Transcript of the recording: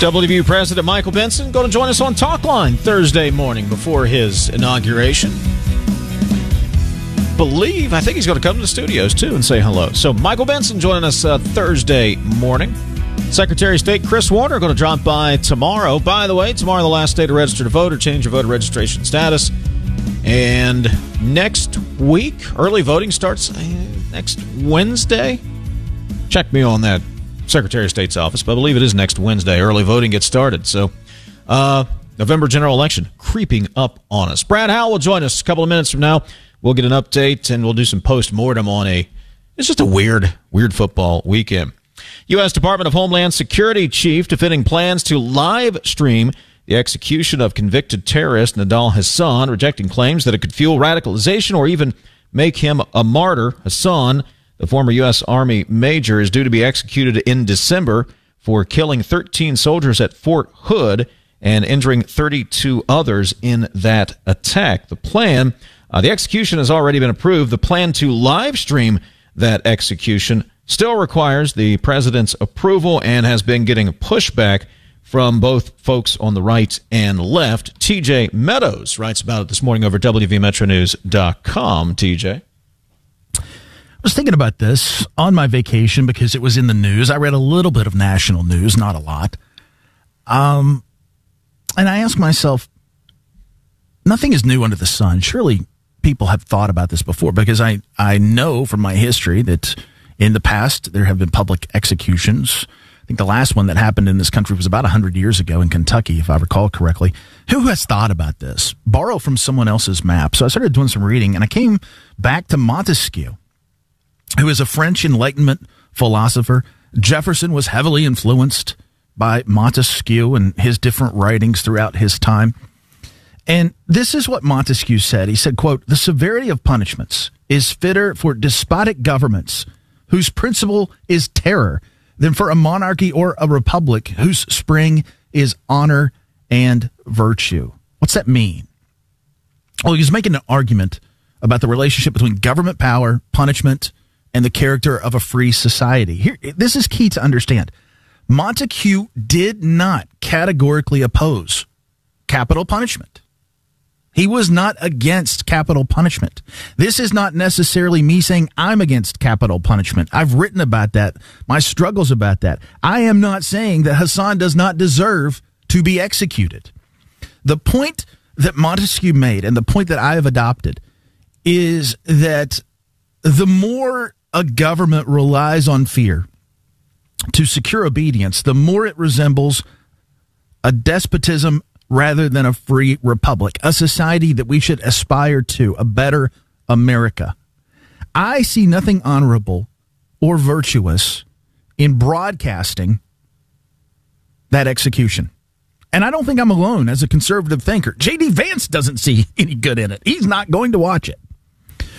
WVU President Michael Benson going to join us on Talkline Thursday morning before his inauguration. I think he's going to come to the studios, too, and say hello. So Michael Benson joining us Thursday morning. Secretary of State Chris Warner going to drop by tomorrow. By the way, tomorrow the last day to register to vote or change your voter registration status. And next week, early voting starts next Wednesday. Check me on that. Secretary of State's office, but I believe it is next Wednesday. Early voting gets started. So, November general election creeping up on us. Brad Howell will join us a couple of minutes from now. We'll get an update, and we'll do some post-mortem on it's just a weird football weekend. U.S. Department of Homeland Security chief defending plans to live stream the execution of convicted terrorist Nidal Hasan, rejecting claims that it could fuel radicalization or even make him a martyr. Hasan, the former U.S. Army major, is due to be executed in December for killing 13 soldiers at Fort Hood and injuring 32 others in that attack. The execution has already been approved. The plan to live stream that execution still requires the president's approval and has been getting pushback from both folks on the right and left. TJ Meadows writes about it this morning over at WVMetroNews.com. TJ? I was thinking about this on my vacation because it was in the news. I read a little bit of national news, not a lot. And I asked myself, nothing is new under the sun. Surely people have thought about this before, because I know from my history that in the past there have been public executions. I think the last one that happened in this country was about 100 years ago in Kentucky, if I recall correctly. Who has thought about this? Borrow from someone else's map. So I started doing some reading, and I came back to Montesquieu, who is a French Enlightenment philosopher. Jefferson was heavily influenced by Montesquieu and his different writings throughout his time. And this is what Montesquieu said. He said, quote, "The severity of punishments is fitter for despotic governments whose principle is terror than for a monarchy or a republic whose spring is honor and virtue." What's that mean? Well, he was making an argument about the relationship between government power, punishment, and the character of a free society. Here, this is key to understand. Montesquieu did not categorically oppose capital punishment. He was not against capital punishment. This is not necessarily me saying I'm against capital punishment. I've written about that, my struggles about that. I am not saying that Hasan does not deserve to be executed. The point that Montesquieu made, and the point that I have adopted, is that the more a government relies on fear to secure obedience, the more it resembles a despotism rather than a free republic, a society that we should aspire to, a better America. I see nothing honorable or virtuous in broadcasting that execution. And I don't think I'm alone as a conservative thinker. J.D. Vance doesn't see any good in it. He's not going to watch it.